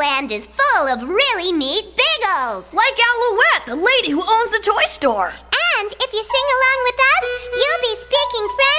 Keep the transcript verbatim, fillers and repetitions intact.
Toyland is full of really neat Biggles. Like Alouette, the lady who owns the toy store. And if you sing along with us, you'll be speaking French